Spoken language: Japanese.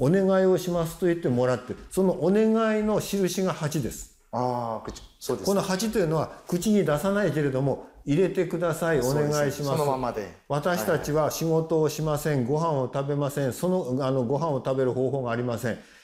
お願いをしますと言ってもらって、そのお願いの印が8です。 ああ、そうです。 この8というのは口に出さないけれども、入れてください、お願いします。 そのままで。 私たちは仕事をしません、ご飯を食べません、そのご飯を食べる方法がありません。